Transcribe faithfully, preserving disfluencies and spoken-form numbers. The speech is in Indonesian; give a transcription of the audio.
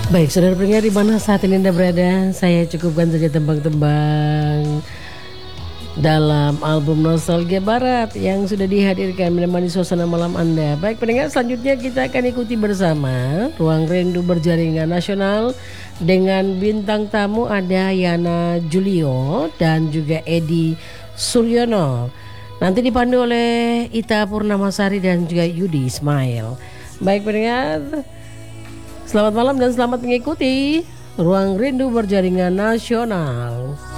Baik, saudara pendengar di mana saat ini Anda berada, saya cukupkan saja tembang-tembang dalam album Nostalgia Barat yang sudah dihadirkan menemani suasana malam Anda. Baik pendengar, selanjutnya kita akan ikuti bersama Ruang Rindu Berjaringan Nasional dengan bintang tamu ada Yana Julio dan juga Edi Suryono. Nanti dipandu oleh Ita Purnamasari dan juga Yudi Ismail. Baik pendengar, selamat malam dan selamat mengikuti Ruang Rindu Berjaringan Nasional.